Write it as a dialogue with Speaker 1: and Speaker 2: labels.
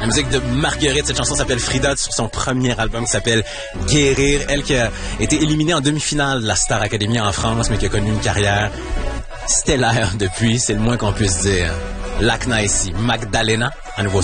Speaker 1: La musique de Marguerite, cette chanson s'appelle Frida sur son premier album qui s'appelle Guérir. Elle qui a été éliminée en demi-finale de la Star Academy en France, mais qui a connu une carrière stellaire depuis, c'est le moins qu'on puisse dire. Lacna ici, Magdalena, à nouveau